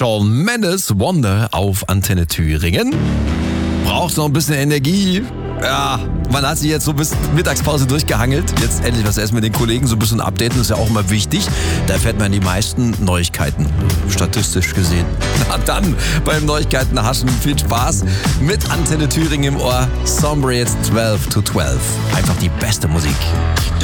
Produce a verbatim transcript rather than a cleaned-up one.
Shawn Mendes, Wonder auf Antenne Thüringen. Braucht noch ein bisschen Energie. Ja, man hat sich jetzt so bis Mittagspause durchgehangelt. Jetzt endlich was essen mit den Kollegen, so ein bisschen updaten, ist ja auch immer wichtig. Da erfährt man die meisten Neuigkeiten, statistisch gesehen. Na dann, beim Neuigkeiten haschen, viel Spaß mit Antenne Thüringen im Ohr. Sombre jetzt zwölf to zwölf. Einfach die beste Musik.